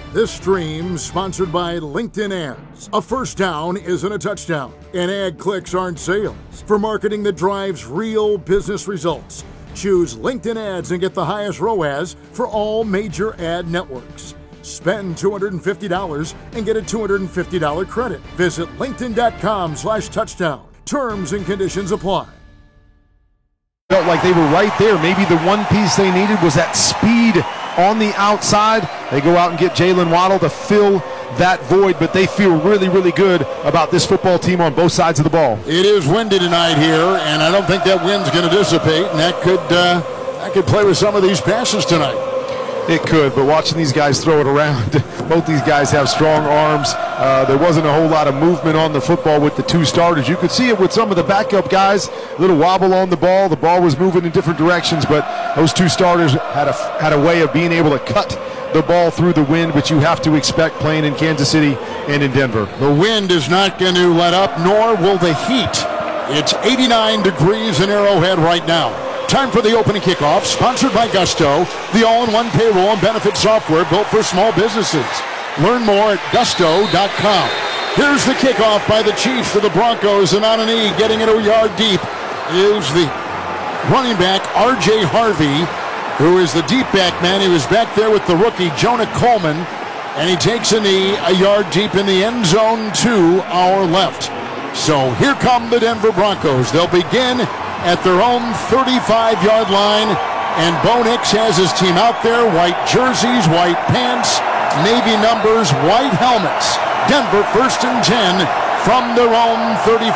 This stream sponsored by LinkedIn Ads. A first down isn't a touchdown, and ad clicks aren't sales. For marketing that drives real business results, choose LinkedIn Ads and get the highest ROAS for all major ad networks. Spend $250 and get a $250 credit. Visit linkedin.com/touchdown. Terms and conditions apply. Felt like they were right there. Maybe the one piece they needed was that speed on the outside. They go out and get Jalen Waddle to fill that void, but they feel really, really good about this football team on both sides of the ball. It is windy tonight here, and I don't think that wind's going to dissipate, and that could play with some of these passes tonight. It could, but watching these guys throw it around, both these guys have strong arms. There wasn't a whole lot of movement on the football with the two starters. You could see it with some of the backup guys, a little wobble on the ball. The ball was moving in different directions, but those two starters had a way of being able to cut the ball through the wind, which you have to expect playing in Kansas City and in Denver. The wind is not going to let up, nor will the heat. It's 89 degrees in Arrowhead right now. Time for the opening kickoff, sponsored by Gusto, the all-in-one payroll and benefit software built for small businesses. Learn more at gusto.com. Here's the kickoff by the Chiefs to the Broncos, and on a knee, getting it a yard deep, is the running back, R.J. Harvey, who is the deep back man. He was back there with the rookie, Jonah Coleman, and he takes a knee a yard deep in the end zone to our left. So here come the Denver Broncos. They'll begin at their own 35-yard line, and Bo Nix has his team out there. White jerseys, white pants, navy numbers, white helmets. Denver 1st and 10 from their own 35.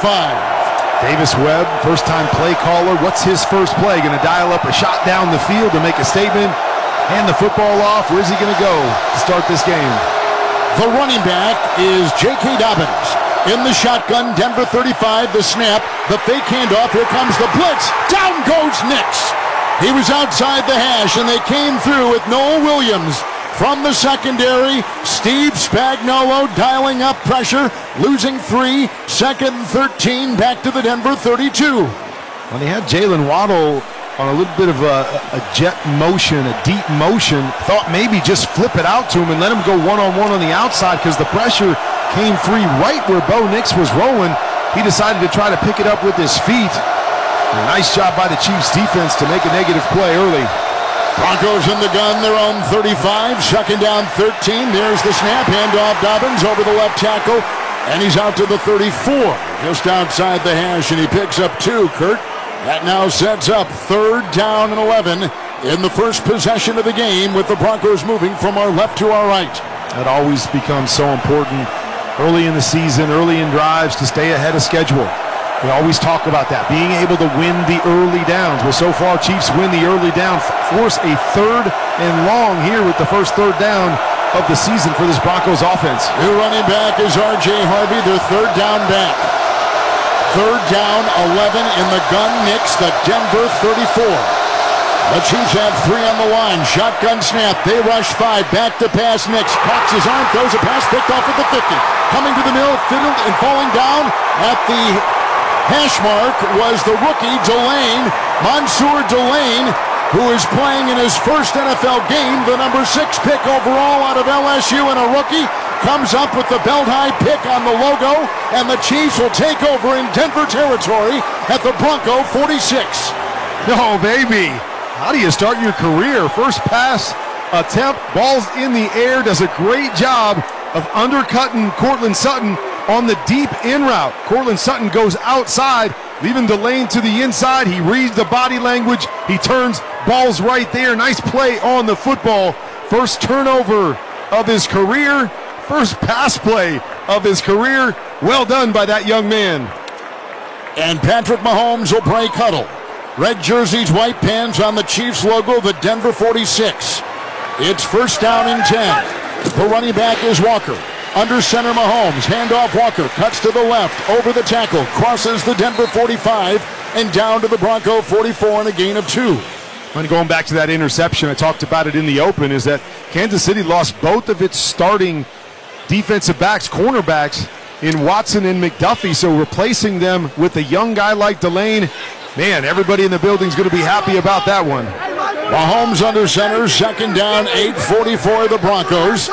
Davis Webb, first-time play caller. What's his first play? Going to dial up a shot down the field to make a statement. Hand the football off. Where's he going to go to start this game? The running back is J.K. Dobbins. In the shotgun, Denver 35, the snap, the fake handoff, here comes the blitz, down goes Nix. He was outside the hash, and they came through with Noah Williams from the secondary. Steve Spagnuolo dialing up pressure, losing 3, 2nd and 13, back to the Denver 32. When they had Jalen Waddle on a little bit of a jet motion, a deep motion, thought maybe just flip it out to him and let him go one-on-one on the outside because the pressure came free right where Bo Nix was rolling. He decided to try to pick it up with his feet. A nice job by the Chiefs defense to make a negative play early. Broncos in the gun, their own 35, second down 13. There's the snap, handoff Dobbins over the left tackle, and he's out to the 34, just outside the hash, and he picks up 2, Kurt. That now sets up 3rd down and 11 in the first possession of the game, with the Broncos moving from our left to our right. That always becomes so important early in the season, early in drives, to stay ahead of schedule. We always talk about that, being able to win the early downs. Well, so far, Chiefs win the early down, force a 3rd and long here with the first 3rd down of the season for this Broncos offense. New running back is R.J. Harvey, their 3rd down back. 3rd down, 11 in the gun. Nix, the Denver 34. The Chiefs have 3 on the line. Shotgun snap. They rush 5. Back to pass. Nix cocks his arm, throws a pass, picked off at the 50. Coming to the middle, fiddled and falling down at the hash mark was the rookie Delane, Mansour Delane, who is playing in his first NFL game. The number 6 pick overall out of LSU, and a rookie comes up with the belt-high pick on the logo, and the Chiefs will take over in Denver territory at the Bronco 46. No, baby. How do you start your career? First pass attempt, ball's in the air, does a great job of undercutting Courtland Sutton on the deep in route. Courtland Sutton goes outside, leaving Delane to the inside. He reads the body language. He turns, ball's right there. Nice play on the football. First turnover of his career. First pass play of his career. Well done by that young man. And Patrick Mahomes will break huddle. Red jerseys, white pants on the Chiefs logo, the Denver 46. It's 1st down and 10. The running back is Walker. Under center Mahomes, handoff Walker, cuts to the left, over the tackle, crosses the Denver 45, and down to the Bronco 44 and a gain of 2. And going back to that interception, I talked about it in the open, is that Kansas City lost both of its starting defensive backs, cornerbacks, in Watson and McDuffie, so replacing them with a young guy like Delane, man, everybody in the building's going to be happy about that one. Mahomes under center, 2nd down, 8:44 the Broncos.